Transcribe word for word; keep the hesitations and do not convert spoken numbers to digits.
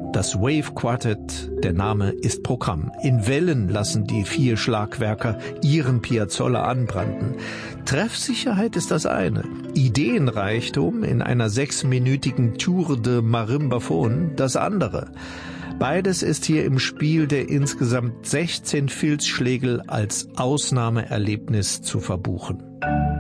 Das Wave Quartet, der Name ist Programm. In Wellen lassen die vier Schlagwerker ihren Piazzolla anbranden. Treffsicherheit ist das eine, Ideenreichtum in einer sechsminütigen Tour de Marimbaphone das andere. Beides ist hier im Spiel der insgesamt sechzehn Filzschlägel als Ausnahmeerlebnis zu verbuchen.